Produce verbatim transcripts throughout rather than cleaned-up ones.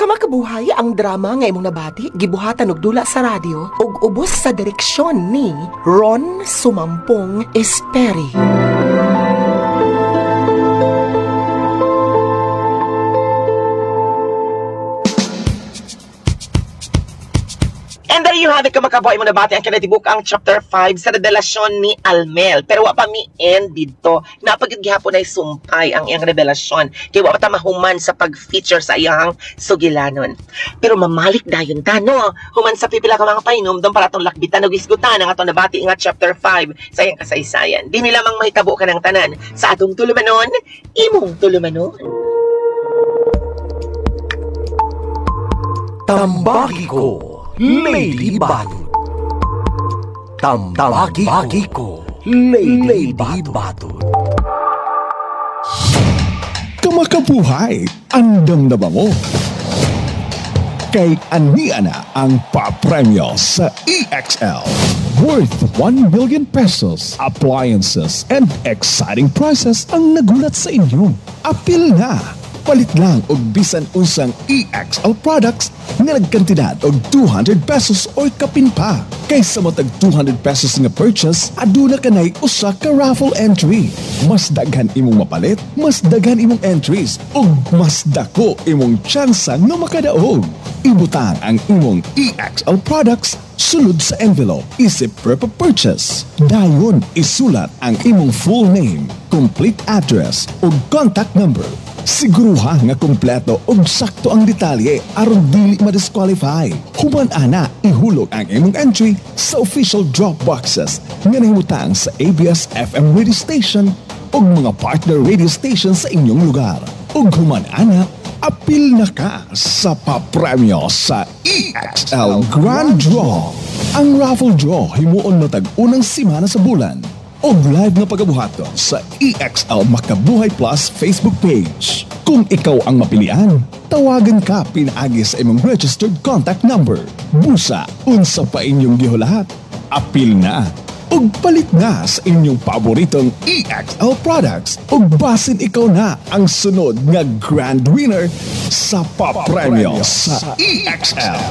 Kamakabuhay ang drama nga imong nabati, gibuhatan og dula sa radyo ug ubos sa direksyon ni Ron Sumampong Esperi. And there you have it, kamakabuhay mo nabati ang kinatibuk ang chapter five sa revelasyon ni Almel. Pero wa pa mi end dito. Napagid gihapon ay sumpay ang iyang revelasyon. Kaya wa pa ta mahuman sa pag-feature sa iyang sugilanon. Pero mamalik dayon ta, no? Human sa pipila ka mga painom, doon para itong lakbitan o gisgutan ang atong nabati nga chapter five sa iyang kasaysayan. Di nila mang mahitabo ka ng tanan sa atong tulumanon, imong tulumanon. Tambagi ko, Lady Batot. Tambagi ko, Lady Batot. Kamakabuhay, andam na ba mo? Kay ania na ang papremyo sa E X L. Worth one million pesos, appliances, and exciting prizes ang nagulat sa inyo. Apil na! Palit lang og bisan unsang E X L products nga nagkantidad og two hundred pesos or kapin pa. Kaysa matag two hundred pesos nga purchase, aduna kanay usa ka raffle entry. Mas daghan imong mapalit, mas daghan imong entries, ug mas dako imong tsansa nga makadaog. Ibutang ang imong E X L products sulod sa envelope isip per purchase. Dayon isulat ang imong full name, complete address ug contact number. Siguruha nga kumpleto ug sakto ang detalye aron dili ma-disqualify. Human ana ihulog ang imong entry sa official drop boxes nga nahimutang sa A B S F M radio station ug mga partner radio station sa inyong lugar. Ug human ana apil na ka sa papremyo sa E X L Grand Draw. Ang raffle draw himuon matag unang simana sa bulan. O live na pagabuhaton sa E X L Makabuhay Plus Facebook page. Kung ikaw ang mapilian, tawagan ka pinaagi sa imong registered contact number. Busa, unsa pa inyong gihulahat. Apil na! Ug palit na sa inyong paboritong E X L products. Ug basin ikaw na ang sunod nga grand winner sa papremyo sa E X L.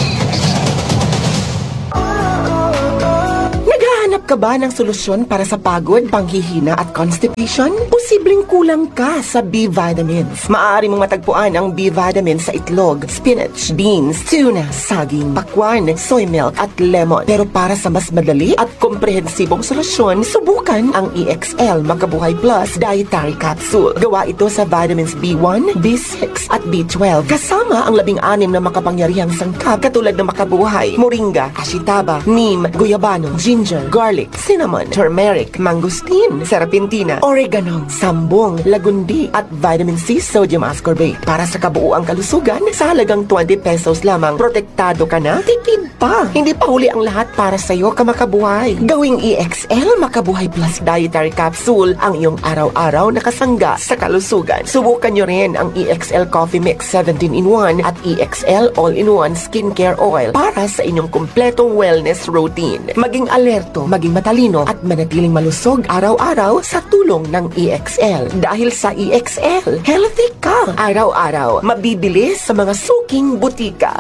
Naghahanap ka ba ng solusyon para sa pagod, panghihina at constipation? Posibleng kulang ka sa B-vitamins. Maaari mong matagpuan ang B-vitamins sa itlog, spinach, beans, tuna, saging, pakwan, soy milk at lemon. Pero para sa mas madali at komprehensibong solusyon, subukan ang E X L Makabuhay Plus Dietary Capsule. Gawa ito sa vitamins B one, B six at B twelve. Kasama ang labing anim na makapangyarihang sangkap katulad ng makabuhay, moringa, ashitaba, neem, guyabano, ginger, garlic, cinnamon, turmeric, mangosteen, serpentina, oregano, sambong, lagundi, at vitamin C sodium ascorbate. Para sa kabuuang kalusugan, sa halagang twenty pesos lamang, protektado ka na, tipid pa. Hindi pa huli ang lahat para sa iyo, kamakabuhay. Gawing E X L Makabuhay Plus Dietary Capsule ang iyong araw-araw na kasangga sa kalusugan. Subukan nyo rin ang E X L Coffee Mix seventeen in one at E X L All-in-one Skincare Oil para sa inyong kumpletong wellness routine. Maging alerto, maging matalino at manatiling malusog araw-araw sa tulong ng E X L. Dahil sa E X L, healthy ka araw-araw. Mabibili sa mga suking butika.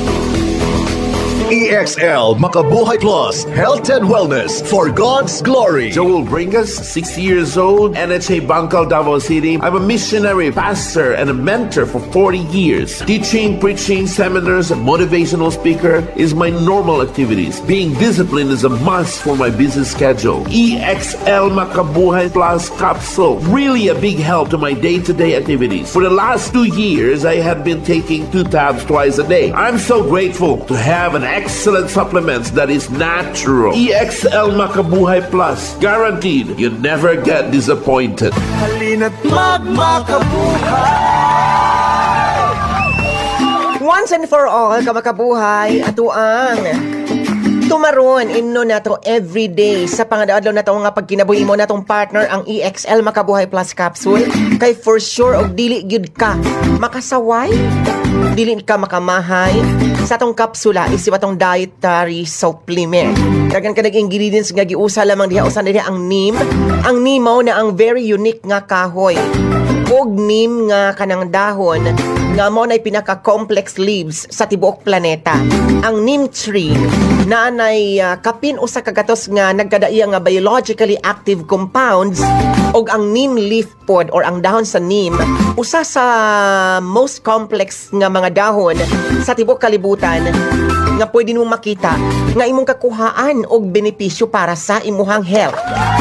E X L Makabuhay Plus Health and Wellness for God's Glory. Joel Bringas, sixty years old, N H A Bangkal, Davao City. I'm a missionary, pastor, and a mentor for forty years. Teaching, preaching, seminars, and motivational speaker is my normal activities. Being disciplined is a must for my busy schedule. E X L Makabuhay Plus Capsule, really a big help to my day-to-day activities. For the last two years, I have been taking two tabs twice a day. I'm so grateful to have an excellent supplements that is natural. E X L Makabuhay Plus. Guaranteed, you never get disappointed. Halina't magmakabuhay! Once and for all, kamakabuhay, ato ang tumaron inno na to everyday sa pangadadlaw na to nga pagkinabuhi mo na tong partner ang E X L Makabuhay Plus Capsule. Kay for sure og dili gyud ka makasaway, dili ka makamahay sa tong kapsula isiwa tong dietary supplement. Dagan ka nag-ingredients nga giusa lamang diha usan diha ang neem. Ang neem mao na ang very unique nga kahoy. og neem nga kanang dahon nga mo nay pinaka-complex leaves sa tibuok planeta. Ang neem tree na nay uh, kapin usa ka gatos nga nagkadaiya nga biologically active compounds og ang neem leaf pod or ang dahon sa neem usa sa most complex nga mga dahon sa tibuok kalibutan nga pwede mong makita nga imong kakuhaan og benepisyo para sa imuhang health.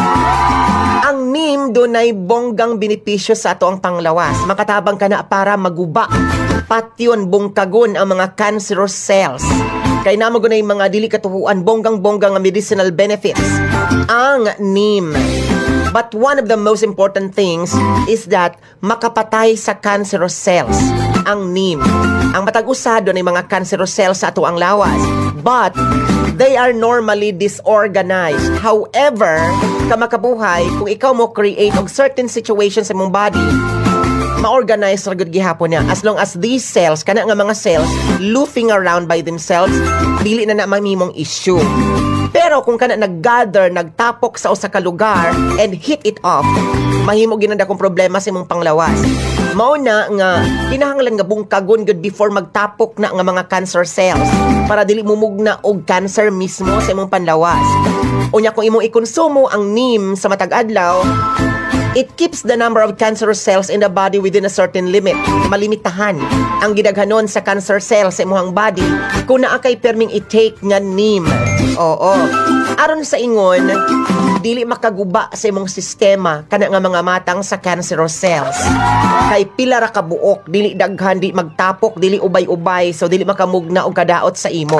Ang neem dunay bonggang benepisyo sa ato ang panglawas. Makatabang ka na para maguba, patyon, bungkagon ang mga cancerous cells. Kay namo gunay mga dili katuhuan bonggang-bonggang nga medicinal benefits ang neem. But one of the most important things is that makapatay sa cancerous cells ang neem. Ang matag usado ng mga cancerous cells sa ato ang lawas. But they are normally disorganized. However, kamakabuhay, kung ikaw mo create og certain situations sa mong body, ma-organize ra gud gihapon niya. As long as these cells, kana nga mga cells, looping around by themselves, dili na na mamimong issue. Pero kung kana nag-gather, nagtapok sa usa ka lugar and hit it off, mahimo ginanda kong problema sa imong panglawas. Mao na nga kinahanglan nga bungkagon gud before magtapok na nga mga cancer cells para dili mumugna og cancer mismo sa imong panlawas. Unya kung imong ikonsumo ang neem sa matag adlaw, it keeps the number of cancerous cells in the body within a certain limit. Malimitahan ang gidaghanon sa cancer cells sa imong body kung naa kay perming i-take nga neem. Oo. Aron sa ingon, dili makaguba sa imong sistema kana nga mga matang sa cancerous cells. Kay pila ra ka buok, dili daghan, di magtapok, dili ubay-ubay, so dili makamugna og kadaot sa imo.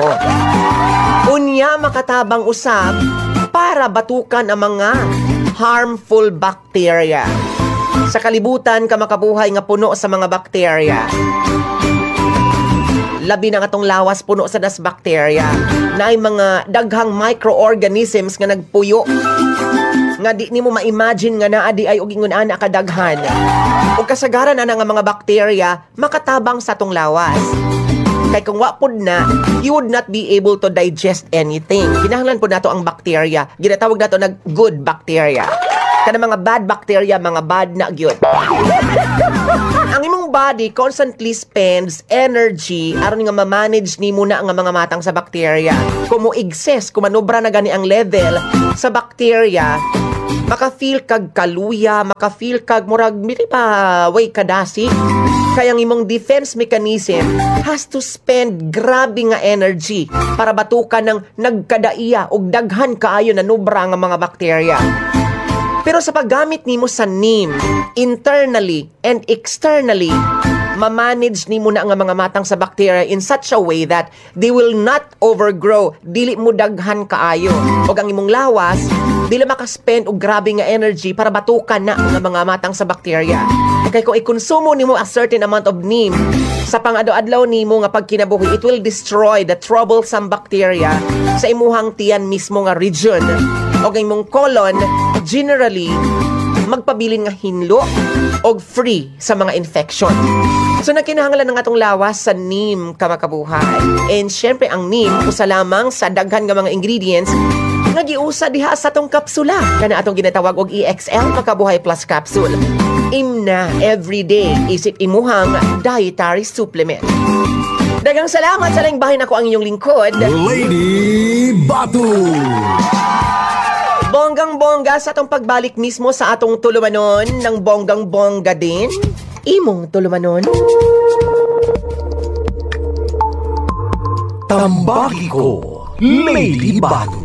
Unya makatabang usab para batukan ang mga harmful bacteria. Sa kalibutan ka makabuhay nga puno sa mga bacteria. Labi na nga tong lawas puno sa das bacteria. Naay mga daghang microorganisms nga nagpuyo. Nga di nimo ma-imagine nga naa di ay og ingon ana kadaghan. Ug kasagaran ana nga mga bacteria makatabang sa tong lawas. Kay kung wapod na, you would not be able to digest anything. Kinahanglan po nato ang bacteria. Ginatawag nato nag good bacteria. Kana mga bad bacteria, mga bad na gyud. Ang imong body constantly spends energy aron nga ma-manage nimo na nga mga matang sa bacteria. Kung mo excess, kung manobra na gani ang level sa bacteria, maka-feel kag kaluya, maka-feel kag murag miri pa way kadasi. Kaya ang imong defense mechanism has to spend grabe nga energy para batukan ng nagkadaiya og daghan kaayo na nobra nga mga bacteria. Pero sa paggamit nimo sa neem, internally and externally, ma-manage nimo na nga mga matang sa bacteria in such a way that they will not overgrow, dili mo daghan kaayo. Og ang imong lawas, dili maka-spend og grabe nga energy para batukan na nga mga matang sa bacteria. Kaya kung ikonsumo nimo a certain amount of neem sa pang-adlaw nimo nga pagkinabuhi, it will destroy the troublesome bacteria sa imuhang tiyan mismo nga region. Og ang imong colon, generally, magpabilin nga hinlo og free sa mga infection. So nakinahanglan ng atong lawas sa neem kamakabuhay. And syempre ang neem usa lamang sa daghan nga mga ingredients nga giusa diha sa atong kapsula kana atong ginatawag og E X L Makabuhay Plus Capsule. Imna everyday isip imuhang dietary supplement. Daghang salamat sa laing bahin ako ang inyong lingkod, Lady Batu. Bonggang-bongga sa atong pagbalik mismo sa atong tulumanon ng bonggang-bongga din. Imong tulumanon. Tambaki ko, Lady Batu.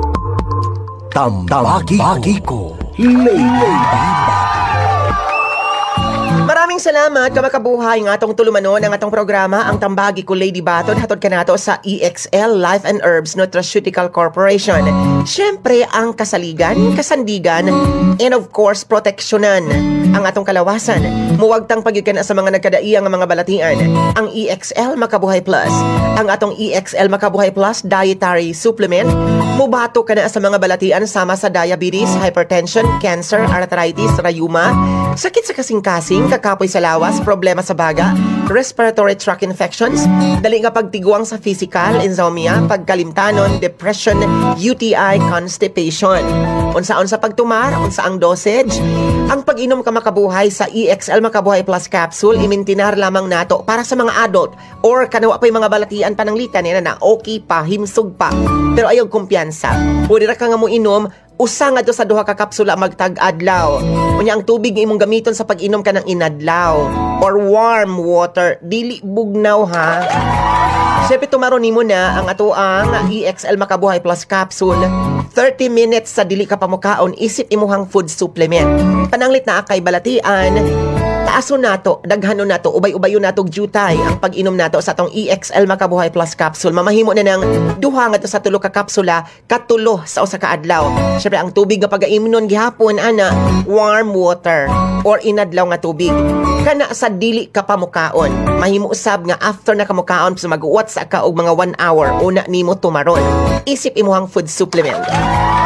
Tambaki ko, Lady Batu. Maraming salamat kamakabuhay ng atong tulumanon ang atong programa ang Tambagi ko Lady Baton hatod kanato sa E X L Life and Herbs Nutraceutical Corporation. Syempre ang kasaligan, kasandigan, and of course proteksyonan ang atong kalawasan. Muwagtang pagyud sa mga nagkadaiya nga mga balatian. Ang E X L Makabuhay Plus, ang atong E X L Makabuhay Plus Dietary Supplement, mubato kana sa mga balatian sama sa diabetes, hypertension, cancer, arthritis, rayuma, sakit sa kasing-kasing, kakapoy apoy sa lawas, problema sa baga, respiratory tract infections, dali nga pagtiguang sa physical, insomnia, pagkalimtanon, depression, U T I, constipation. Unsaon sa pagtumar, unsa ang dosage, ang pag-inom ka makabuhay sa E X L Makabuhay Plus Capsule, imintinar lamang nato para sa mga adult or kanawa pa yung mga balatian pananglitan nila na okay pa, himsog pa, pero ayaw kumpiyansa. Pwede ra ka nga mo inom, usa nga do sa duha ka kapsula magtag-adlaw. Unya ang tubig nga imong gamiton sa pag-inom ka ng inadlaw or warm water, dili bugnaw ha. Siyempre tumaro nimo na ang ato ang E X L Makabuhay Plus Capsule. thirty minutes sa dili ka pamukaon, isip imuhang food supplement. Pananglit na akay balatian, taaso nato, daghano nato, ubay-ubayo nato jutay ang pag-inom nato sa atong E X L Makabuhay Plus Capsule. Mamahimo na ng duha nga to sa tulo ka kapsula, katulo sa usa ka adlaw. Siyempre ang tubig nga pag-iimnon gihapon ana, warm water or inadlaw nga tubig. Kana sa dili ka pamukaon, mahimo usab nga after na kamukaon sa mag-uwat sa ka og mga one hour una nimo tumaron. Isip imuhang food supplement.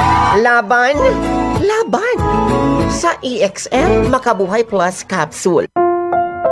Laban, laban sa E X L Makabuhay Plus Capsule.